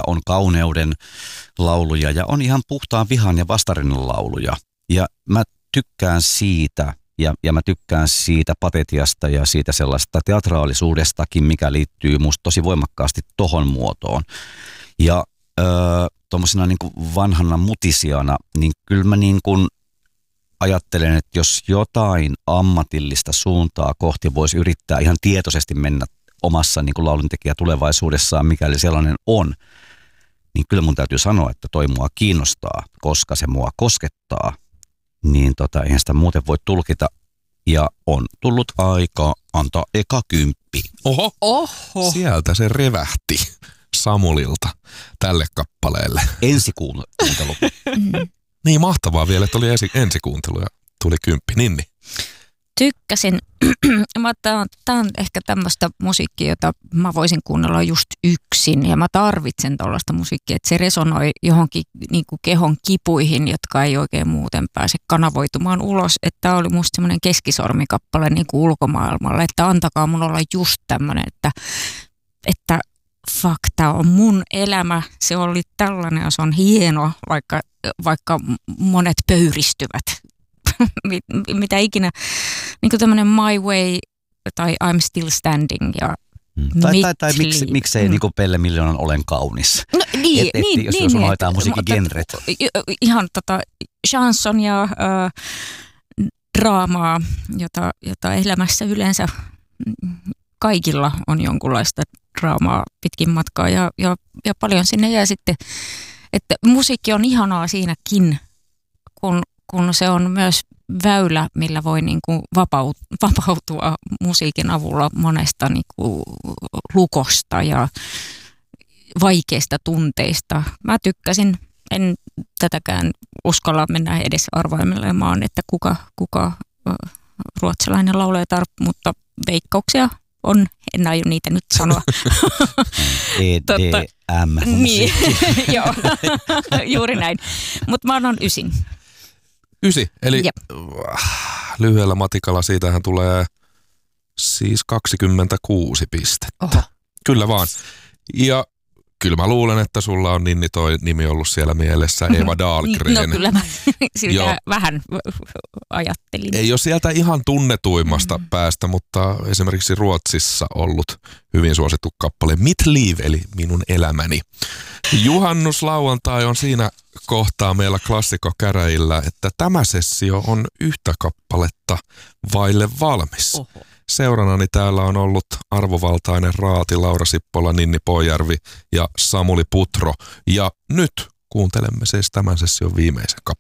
on kauneuden lauluja ja on ihan puhtaan vihan ja vastarinnan lauluja. Ja mä tykkään siitä ja mä tykkään siitä patetiasta ja siitä sellaista teatraalisuudestakin, mikä liittyy musta tosi voimakkaasti tohon muotoon. Ja tuommoisena niin kuin vanhana mutisiana, niin kyllä mä niin kuin ajattelen, että jos jotain ammatillista suuntaa kohti voisi yrittää ihan tietoisesti mennä omassa niin kuin lauluntekijä tulevaisuudessaan, mikäli sellainen on, niin kyllä mun täytyy sanoa, että toi mua kiinnostaa, koska se mua koskettaa. Niin eihän sitä muuten voi tulkita. Ja on tullut aika antaa eka 10. Oho. Sieltä se revähti Samulilta tälle kappaleelle. Ensikuuntelu. Niin mahtavaa vielä, että oli ensikuuntelu ja tuli 10. Ninni. Tykkäsin. Tämä on ehkä tämmöistä musiikkia, jota mä voisin kuunnella just yksin. Ja mä tarvitsen tuollaista musiikkia, että se resonoi johonkin niin kuin kehon kipuihin, jotka ei oikein muuten pääse kanavoitumaan ulos. Että tämä oli musta semmoinen keskisormikappale niin kuin ulkomaailmalle, että antakaa mun olla just tämmöinen, että fuck, tämä on mun elämä. Se oli tällainen ja se on hieno, vaikka monet pöyristyvät. Mitä ikinä, niin kuin tämmöinen My Way tai I'm Still Standing ja Tai miksei niin kuin Pelle Miljoonan Olen kaunis. No, jos unohdetaan musiikkigenret. Ihan chanson ja draamaa, jota elämässä yleensä kaikilla on jonkunlaista draamaa pitkin matkaa ja paljon sinne jää sitten, että musiikki on ihanaa siinäkin, kun se on myös väylä, millä voi niin kuin vapautua musiikin avulla monesta niin kuin lukosta ja vaikeista tunteista. Mä tykkäsin, en tätäkään uskalla mennä edes arvaimelemaan, että kuka ruotsalainen laulajatar, mutta veikkauksia on, en aio niitä nyt sanoa. EDM. Niin, joo, juuri näin. Mutta mä annan 9. 9, eli lyhyellä matikalla siitähän tulee siis 26 pistettä. Oho. Kyllä vaan. Ja kyllä mä luulen, että sulla on Ninni toi nimi ollut siellä mielessä, Eva Dahlgren. No kyllä mä sitä vähän ajattelin. Ei ole sieltä ihan tunnetuimmasta päästä, mutta esimerkiksi Ruotsissa ollut hyvin suosittu kappale Mitt liv, eli minun elämäni. Juhannuslauantai on siinä kohtaa meillä klassikkokäräjillä, että tämä sessio on yhtä kappaletta vaille valmis. Oho. Seuranani täällä on ollut arvovaltainen Raati, Laura Sippola, Ninni Pojärvi ja Samuli Putro. Ja nyt kuuntelemme siis tämän session viimeisen kappaleen.